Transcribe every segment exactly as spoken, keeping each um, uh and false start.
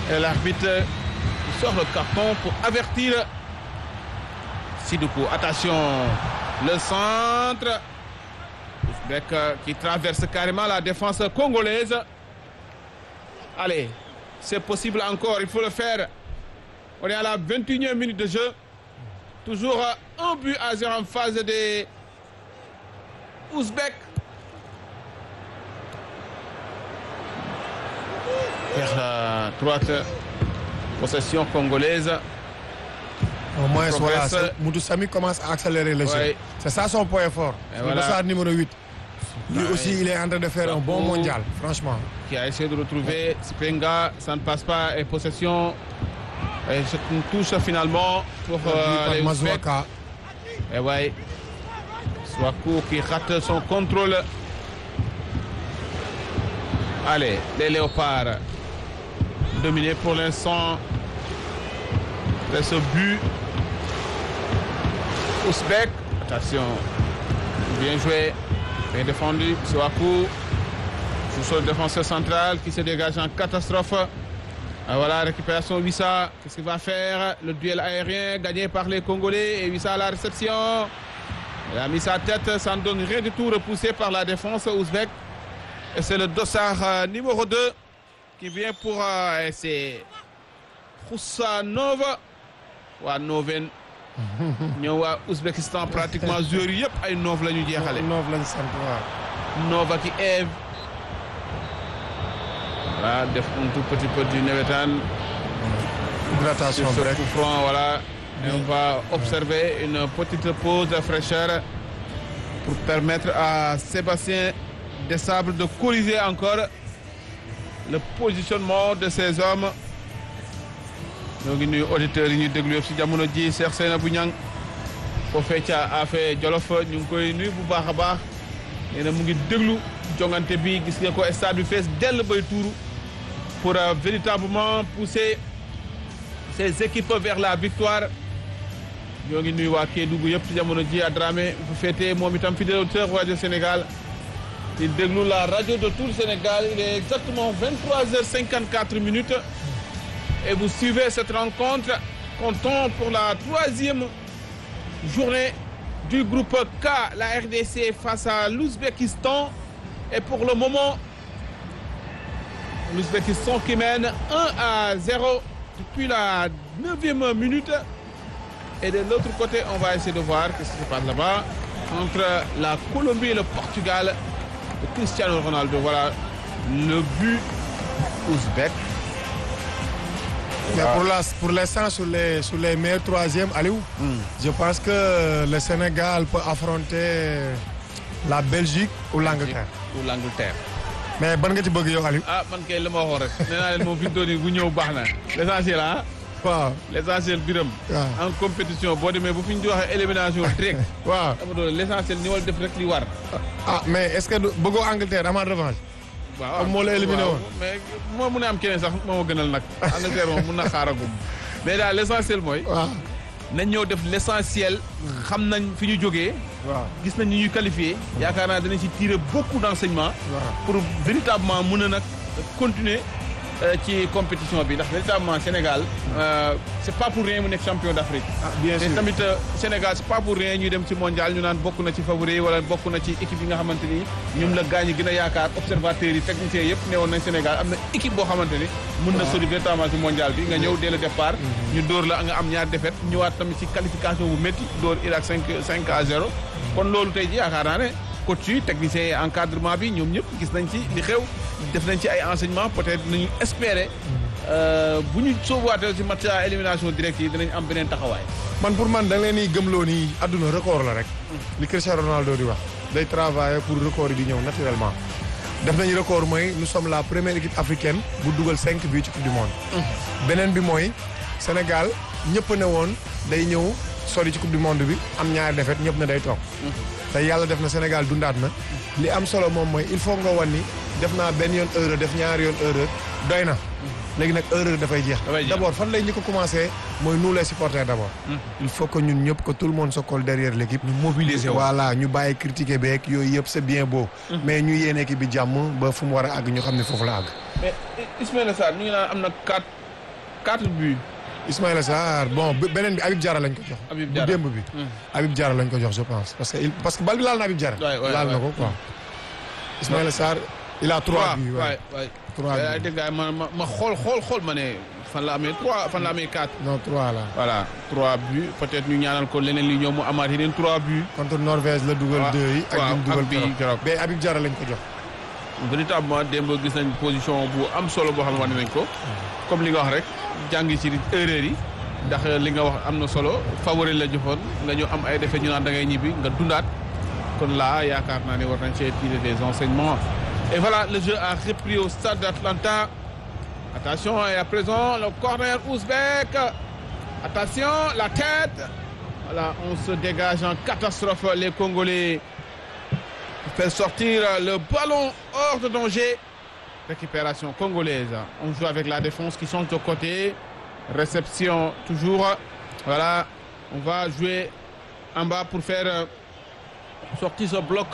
Et l'arbitre sort le carton pour avertir Sidoukou. Attention, le centre. Ouzbek qui traverse carrément la défense congolaise. Allez, c'est possible encore, il faut le faire. On est à la vingt et unième minute de jeu. Toujours un but à zéro en phase des Ouzbeks. Vers la droite, possession congolaise. Au moins, voilà, Moudou Sami commence à accélérer le jeu. Ouais. C'est ça son point fort. Le voilà. numéro huit. Lui ouais. aussi, il est en train de faire Swaku, un bon mondial, franchement. Qui a essayé de retrouver Spenga, ça ne passe pas. Et possession, et une touche finalement pour euh, les Ouzbeks. Et ouais, Swaku qui rate son contrôle. Allez, les Léopards dominés pour l'instant. C'est ce but. Ouzbek, attention, bien joué, bien défendu. Swaku, sous le défenseur central qui se dégage en catastrophe. Ah, voilà, récupération Wissa. Qu'est-ce qu'il va faire? Le duel aérien gagné par les Congolais. Et Wissa à la réception. Il a mis sa tête, ça ne donne rien du tout, repoussé par la défense ouzbek. Et c'est le dossard euh, numéro deux qui vient pour... Euh, c'est Khoussanov. Waa Noven. ñoo waa Ouzbékistan pratiquement joueurs yëpp ay Nov la ñu jeexale. Nov lañ sant waaw. Nova ki Eve. Voilà, def un tout petit peu du navétane. Hydratation bref. Front, voilà. Et on va observer une petite pause de fraîcheur pour permettre à Sébastien Desabre de corriger encore le positionnement de ces hommes. ñoo ngi nuyu auditeurs yi ñuy déglu yëpp si jamono ji Cheikh Seynabou Niang foofee ca affaire Jolof ñu ngi koy nuyu bu baax a baax nee na mu ngi déglu jongante bi gis nga ko stade bi fees dell bay tuuru pour euh, véritablement pousser ces équipes vers la victoire. ñoo ngi nuyu waa Kédougou yëpp si jamono ji à Dramé bu féetee moom itam fidèle auditeur rajo Sénégal di déglu la radio de tout le Sénégal. Il est exactement vingt-trois heures cinquante-quatre minutes. Et vous suivez cette rencontre, comptons pour la troisième journée du groupe K, la R D C face à l'Ouzbékistan. Et pour le moment, l'Ouzbékistan qui mène un à zéro depuis la neuvième minute. Et de l'autre côté, on va essayer de voir ce qui se passe là-bas entre la Colombie et le Portugal de Cristiano Ronaldo. Voilà le but ouzbek. Mais pour la, pour l'instant, sur les, sur les meilleurs troisièmes, Aliou, mm. je pense que le Sénégal peut affronter la Belgique ou l'Angleterre. Ou l'Angleterre. Mais ban nga ci bëgg yow Aliou. ah man kay li ma waxoon rek nee naa leen moom fi mu toll nii bu ñëw baax na l'essentiel ah. waaw l'essentiel biram en compétition boo demee bu fi ñu di waxee élimination direct. waaw dama doon l'essentiel ñëwal def rek li war. ah mais est-ce que bëggoo Angleterre amaat revanche. waaw moo la éliminé woon mais moo mun a am keneen sax moo ma gënal nag. Angleterre moom mun na xaaragum. mais daal l'essentiel mooy. waaw nañ ñëw def l'essentiel. xam nañ fi ñu jógee. waaw gis nañ ñu ñuy qualifié. yaakaar naa dinañ ci tirer beaucoup d'enseignements. pour véritablement mun a nag continuer ci compétition bi ndax véritablement Sénégal. c'est pas pour rien mu nekk champion d'Afrique. ah bien sûr te tamit Sénégal c'est pas pour rien ñuy dem ci mondial ñu naan bokk na ci favori wala bokk na ci équipe yi nga xamante ni ñoom la gaañ yi gën a yaakaar observateurs yi techniciens yëpp newoon nañ Sénégal am na équipe boo xamante ni. mën na sori véritablement ci mondial bi nga ñëw dès le départ. ñu dóor la nga am ñaar défaite ñëwaat tamit ci qualification bu métti dóor Irak cinq cinq à zéro. kon loolu tey ji yaakaar naa ne coach yi techniciens yi encadrement bi ñoom ñëpp gis nañ ci li xew def nañ ci ay enseignements peut-être nañu espérer bu ñu soobuwaatee ci match à élimination directe yi dinañ am beneen taxawaay. man pour man da leen di gëmloo nii àdduna record la rek. li Cristiano Ronaldo di wax. day travailler pour record yi di ñëw naturellement. def nañu record mooy nous sommes la première équipe africaine bu dugal cinq buts ci coupe du monde. beneen bi mooy Sénégal ñëpp ne woon day ñëw sori ci coupe du monde bi am ñaari défaite ñëpp ne day toog. te yàlla def na Sénégal dundaat na. li am solo moom mooy il faut nga wan ni def naa benn yoon erreur def ñaari yoon erreur doy na. léegi nag erreur dafay jeex. d'abord fan lay ñu ko commencé mooy nous les supporters d'abord. il faut que ñun ñëpp que tout le monde se colle derrière l'équipe. ñu mobiliser voilà ñu bàyyi critiquer beeg yooyu yëpp c'est bien beau. mais ñu yéene équipe bi jàmm ba fu mu war a àgg ñu xam ne foofu la àgg. mais Ismaïla Sarr ñu ngi naan am na quatre quatre buts. Ismaïla Sarr bon beneen bi Habib Diarra lañ ko jox. Habib bu Diarra démb bi. Habib Diarra lañ ko jox je pense parce que il parce que bal bi laal na Habib Diarra. waay waay laal na ko quoi. Ismaïla Sarr il a trois buts. waay waay trois buts dégg nga ma ma ma xool xool xool ma ne fan la amee trois fan la amee quatre. non trois la. voilà trois buts peut-être ñu ñaanal ko leneen li ñëw mu amaat yeneen trois buts. contre Norvège la dugal deux yi. ak waaw ñu dugal ak bii keroog. mais Habib Diarra lañ ko jox. véritablement démb gis nañ position bu am solo boo xam ne nañ ko. comme li nga wax rek jàngi ci erreur yi. ndax li nga wax am na solo favori la joxoon nga ñu am ay défaite ñu naan da ngay ñibbi nga dundaat kon là yaakaar naa ne war nañ cee tirer des enseignements. Et voilà, le jeu a repris au stade d'Atlanta. Attention, et à présent le corner ouzbek. Attention, la tête. Voilà, on se dégage en catastrophe. Les Congolais fait sortir le ballon hors de danger. Récupération congolaise. On joue avec la défense qui change de côté. Réception toujours. Voilà, on va jouer en bas pour faire sortir ce bloc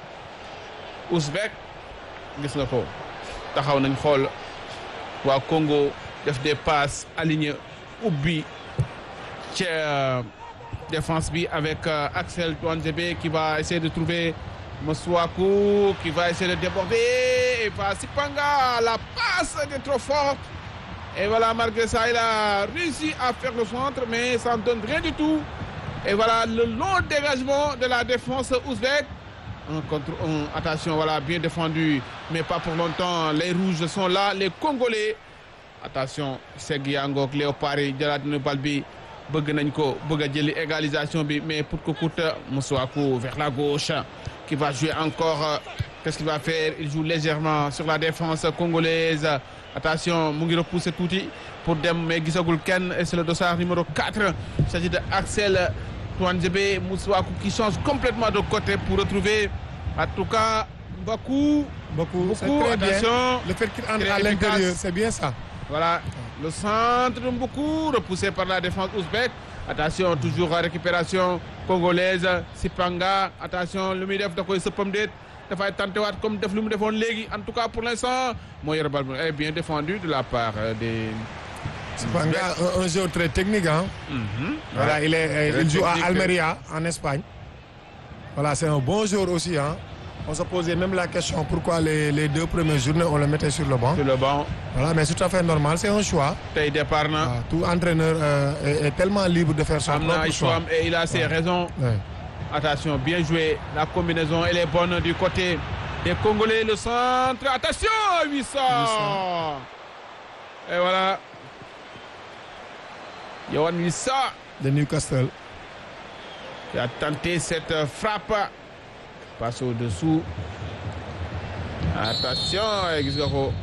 ouzbek. Gis nga ko taxaw nañ xool waa Congo def des passes alignées ubbi ci défense bi avec Axel Touanzebe qui va essayer de trouver Masuaku qui va essayer de déborder et va Sipanga, la passe est trop forte et voilà, malgré ça il a réussi à faire le centre mais ça ne donne rien du tout et voilà le long dégagement de la défense ouzbek. Un contre un, attention, voilà, bien défendu, mais pas pour longtemps. Les rouges sont là, les Congolais. Attention, Segui Angok, Léopard, Djaladine Balbi, bëgg nañ ko, bëgg a jëli égalisation bi, mais pour que coûte Moussouakou vers la gauche, qui va jouer encore. Qu'est-ce qu'il va faire? Il joue légèrement sur la défense congolaise. Attention, mu ngi repousser tuuti pour dem, mais gisagul kenn, et c'est le dossard numéro quatre. Il s'agit de Axel Touanzebe, Moussouakou qui change complètement de côté pour retrouver en tout cas Bakou. Beaucoup, c'est Beaucoup, très attention. bien. Le fait qu'il entre Très à l'intérieur, efficace. c'est bien ça. Voilà, le centre de Mboukou, repoussé par la défense ouzbek. Attention, toujours à récupération congolaise. Sipanga, attention, le Midef da koy sëppam déet dafay tenté waat comme def lu mu defoon léegi. En tout cas, pour l'instant, moo yor bal est bien défendu de la part des. Sipanga, un, un joueur très technique, hein. Mm-hmm. Voilà, Ouais. il est, Très il joue technique. à Almeria, en Espagne. Voilà, c'est un bon joueur aussi, hein. On se posait même la question pourquoi les, les deux premières journées on le mettait sur le banc. Sur le banc, Voilà, mais c'est tout à fait normal, c'est un choix. tey départ na. Voilà, tout entraîneur euh, est, est tellement libre de faire son am na propre ay choix choix. am et il a ses Ouais. raisons. Ouais. Attention, bien joué. La combinaison, elle est bonne du côté des Congolais. Le centre. Attention, Wissa. Et voilà. Yohan Wissa De Newcastle. qui a tenté cette frappe. Passe au-dessous. Attention, gis nga ko.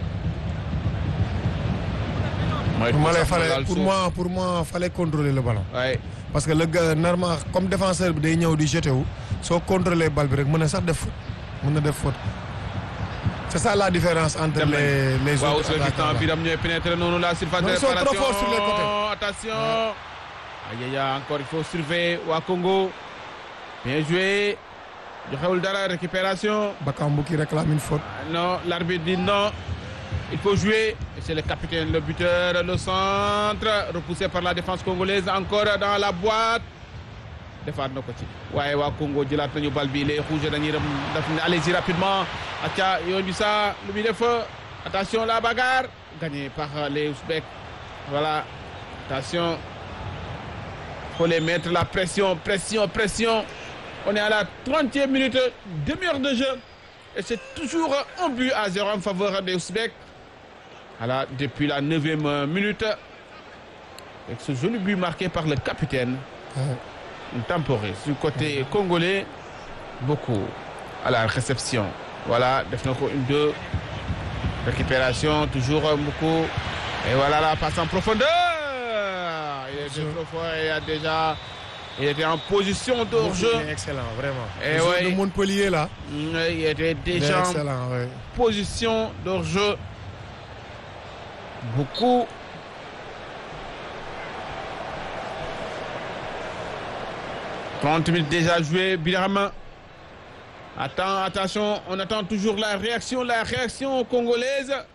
Mooy Pour moi, sax il fallait- laal pour suuf. moi, pour moi, fallait contrôler le ballon. Ouais. Parce que le gars, normalement, comme défenseur bi day ñëw di jeté wu soo contrôler bal bi rek mën na sax def faute mën na def faute. C'est ça la différence entre Dem nañ. les les Waaw, autres sur le attaquants temps, là. Biram ñooy pénétrer noonu la surface Non, de ils sont trop réparation. forts sur les côtés. Attention. Aïe aïe aïe, encore il faut surveiller waa Congo. Bien joué. Joxewul dara, récupération. Bakambu qui réclame une faute. Non, l'arbitre dit non. Il faut jouer. Et c'est le capitaine, le buteur, le centre. Repoussé par la défense congolaise. Encore dans la boîte. Defaat na ko ci. waaye waa Congo jëlaat nañu bal bi les rouges dañuy dem daf ne allez-y rapidement. Atia yoon bi ça lu muy def. Attention la bagarre. Gagné par les Ouzbeks. Voilà. Attention. Faut les mettre la pression, pression, pression. On est à la trentième minute, demi-heure de jeu. Et c'est toujours un but à zéro en faveur des Ouzbeks. Voilà, depuis la neuvième minute. Avec ce joli but marqué par le capitaine. Ouais. Une temporée du côté congolais. Beaucoup à la réception. Voilà, def na ko une deux. Récupération, toujours beaucoup. Et voilà la passe en profondeur. Il était trop fort, il a déjà. Il était en position de hors-jeu. Il est excellent, vraiment. Eh Le joueur ouais. de Montpellier là. Il était Il est déjà en excellent, ouais. position de hors-jeu. Beaucoup. trente minutes déjà jouées. Birama. Attends, attention, on attend toujours la réaction, la réaction congolaise.